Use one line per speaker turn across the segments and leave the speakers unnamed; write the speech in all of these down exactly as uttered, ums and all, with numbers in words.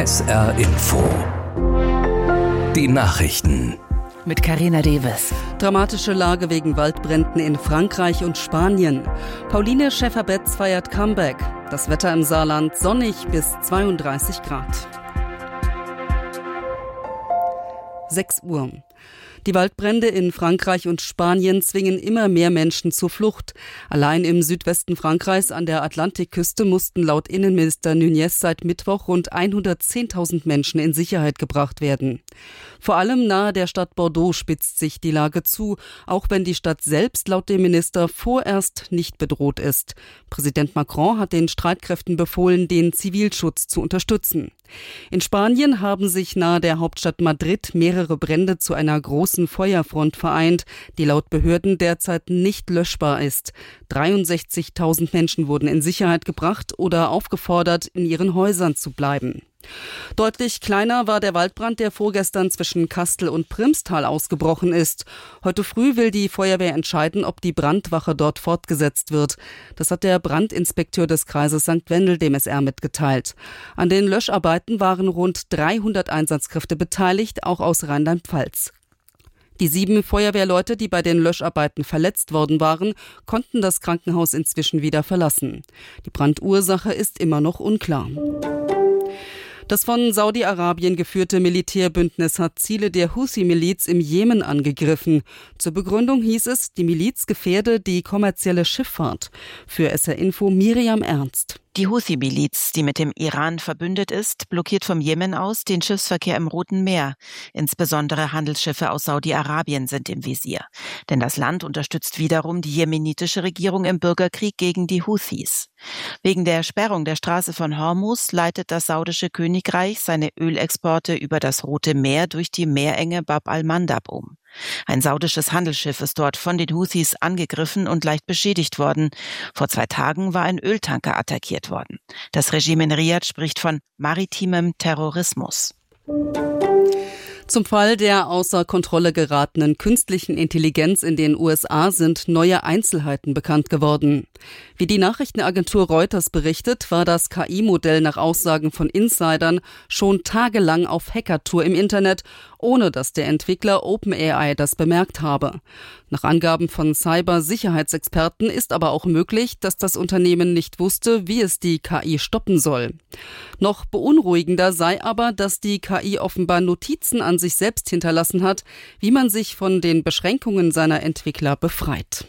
S R Info. Die Nachrichten.
Mit Carina Deves.
Dramatische Lage wegen Waldbränden in Frankreich und Spanien. Pauline Schäfer-Betz feiert Comeback. Das Wetter im Saarland sonnig bis zweiunddreißig Grad. sechs Uhr. Die Waldbrände in Frankreich und Spanien zwingen immer mehr Menschen zur Flucht. Allein im Südwesten Frankreichs an der Atlantikküste mussten laut Innenminister Nunez seit Mittwoch rund hundertzehntausend Menschen in Sicherheit gebracht werden. Vor allem nahe der Stadt Bordeaux spitzt sich die Lage zu, auch wenn die Stadt selbst laut dem Minister vorerst nicht bedroht ist. Präsident Macron hat den Streitkräften befohlen, den Zivilschutz zu unterstützen. In Spanien haben sich nahe der Hauptstadt Madrid mehrere Brände zu einer großen Feuerfront vereint, die laut Behörden derzeit nicht löschbar ist. dreiundsechzigtausend Menschen wurden in Sicherheit gebracht oder aufgefordert, in ihren Häusern zu bleiben. Deutlich kleiner war der Waldbrand, der vorgestern zwischen Kastel und Primstal ausgebrochen ist. Heute früh will die Feuerwehr entscheiden, ob die Brandwache dort fortgesetzt wird. Das hat der Brandinspekteur des Kreises Sankt Wendel dem S R mitgeteilt. An den Löscharbeiten waren rund dreihundert Einsatzkräfte beteiligt, auch aus Rheinland-Pfalz. Die sieben Feuerwehrleute, die bei den Löscharbeiten verletzt worden waren, konnten das Krankenhaus inzwischen wieder verlassen. Die Brandursache ist immer noch unklar. Das von Saudi-Arabien geführte Militärbündnis hat Ziele der Huthi-Miliz im Jemen angegriffen. Zur Begründung hieß es, die Miliz gefährde die kommerzielle Schifffahrt. Für S R Info Miriam Ernst.
Die Huthi-Miliz, die mit dem Iran verbündet ist, blockiert vom Jemen aus den Schiffsverkehr im Roten Meer. Insbesondere Handelsschiffe aus Saudi-Arabien sind im Visier. Denn das Land unterstützt wiederum die jemenitische Regierung im Bürgerkrieg gegen die Houthis. Wegen der Sperrung der Straße von Hormuz leitet das saudische Königreich seine Ölexporte über das Rote Meer durch die Meerenge Bab al-Mandab um. Ein saudisches Handelsschiff ist dort von den Houthis angegriffen und leicht beschädigt worden. Vor zwei Tagen war ein Öltanker attackiert worden. Das Regime in Riad spricht von maritimem Terrorismus.
Zum Fall der außer Kontrolle geratenen künstlichen Intelligenz in den U S A sind neue Einzelheiten bekannt geworden. Wie die Nachrichtenagentur Reuters berichtet, war das K I-Modell nach Aussagen von Insidern schon tagelang auf Hackertour im Internet, ohne dass der Entwickler OpenAI das bemerkt habe. Nach Angaben von Cybersicherheitsexperten ist aber auch möglich, dass das Unternehmen nicht wusste, wie es die K I stoppen soll. Noch beunruhigender sei aber, dass die K I offenbar Notizen an sich selbst hinterlassen hat, wie man sich von den Beschränkungen seiner Entwickler befreit.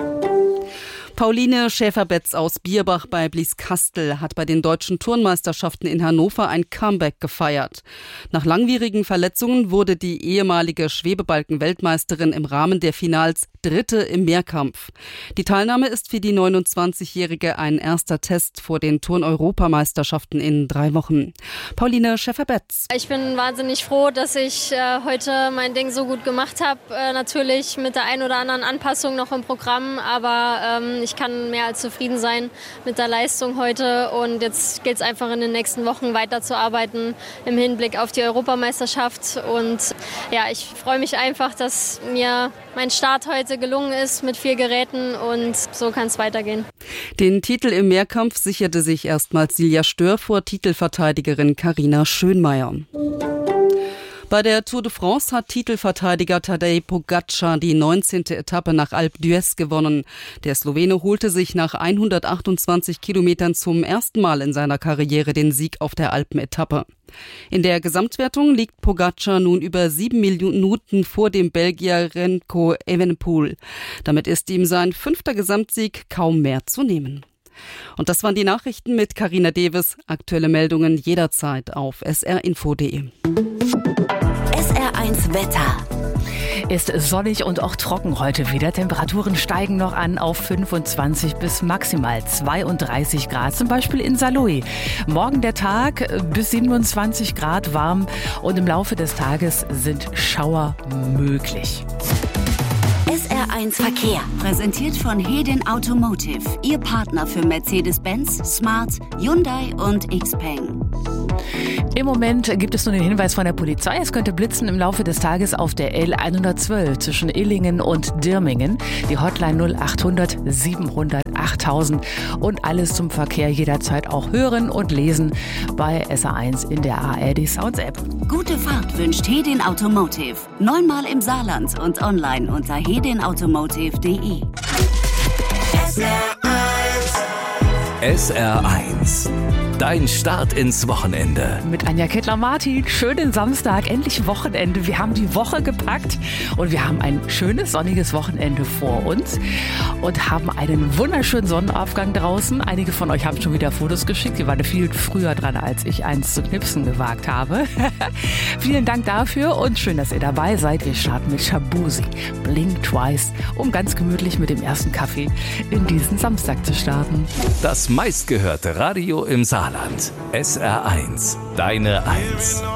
Pauline Schäfer-Betz aus Bierbach bei Blieskastel hat bei den deutschen Turnmeisterschaften in Hannover ein Comeback gefeiert. Nach langwierigen Verletzungen wurde die ehemalige Schwebebalken-Weltmeisterin im Rahmen der Finals Dritte im Mehrkampf. Die Teilnahme ist für die neunundzwanzigjährige ein erster Test vor den Turn-Europameisterschaften in drei Wochen. Pauline Schäfer-Betz.
Ich bin wahnsinnig froh, dass ich äh, heute mein Ding so gut gemacht habe. Äh, natürlich mit der ein oder anderen Anpassung noch im Programm, aber ähm, ich kann mehr als zufrieden sein mit der Leistung heute. Und jetzt gilt es einfach in den nächsten Wochen weiterzuarbeiten im Hinblick auf die Europameisterschaft. Und ja, ich freue mich einfach, dass mir mein Start heute gelungen ist mit vier Geräten und so kann es weitergehen.
Den Titel im Mehrkampf sicherte sich erstmals Silja Stör vor Titelverteidigerin Carina Schönmeier. Bei der Tour de France hat Titelverteidiger Tadej Pogačar die neunzehnte Etappe nach Alpe d'Huez gewonnen. Der Slowene holte sich nach hundertachtundzwanzig Kilometern zum ersten Mal in seiner Karriere den Sieg auf der Alpenetappe. In der Gesamtwertung liegt Pogačar nun über sieben Minuten vor dem Belgier Remco Evenepoel. Damit ist ihm sein fünfter Gesamtsieg kaum mehr zu nehmen. Und das waren die Nachrichten mit Carina Deves. Aktuelle Meldungen jederzeit auf s r info punkt de.
S R eins Wetter. Ist sonnig und auch trocken heute wieder. Temperaturen steigen noch an auf fünfundzwanzig bis maximal zweiunddreißig Grad, zum Beispiel in Saarlouis. Morgen der Tag bis siebenundzwanzig Grad warm und im Laufe des Tages sind Schauer möglich.
S R eins Verkehr, präsentiert von Hedin Automotive, Ihr Partner für Mercedes-Benz, Smart, Hyundai und Xpeng.
Im Moment gibt es nur den Hinweis von der Polizei, es könnte blitzen im Laufe des Tages auf der L hundertzwölf zwischen Illingen und Dirmingen. Die Hotline null achthundert siebenhundert achttausend und alles zum Verkehr jederzeit auch hören und lesen bei S R eins in der A R D Sounds App.
Gute Fahrt wünscht Hedin Automotive. Neunmal im Saarland und online unter hedin automotive punkt de.
S R eins. Dein Start ins Wochenende.
Mit Anja Kettler-Martin. Schönen Samstag, endlich Wochenende. Wir haben die Woche gepackt und wir haben ein schönes sonniges Wochenende vor uns und haben einen wunderschönen Sonnenaufgang draußen. Einige von euch haben schon wieder Fotos geschickt. Die waren viel früher dran, als ich eins zu knipsen gewagt habe. Vielen Dank dafür und schön, dass ihr dabei seid. Wir starten mit Shabuzi, Blink Twice, um ganz gemütlich mit dem ersten Kaffee in diesen Samstag zu starten.
Das meistgehörte Radio im Saarland. S R eins. Deine Eins.